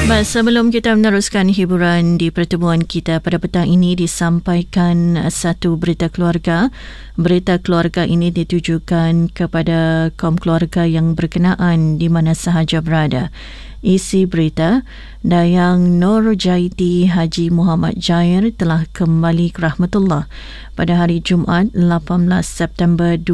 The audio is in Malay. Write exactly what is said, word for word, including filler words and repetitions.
Baik, sebelum kita meneruskan hiburan di pertemuan kita pada petang ini, disampaikan satu berita keluarga. Berita keluarga ini ditujukan kepada kaum keluarga yang berkenaan di mana sahaja berada. Isi berita, Dayang Nur Jaiti Haji Muhammad Jair telah kembali ke rahmatullah pada hari Jumaat lapan belas September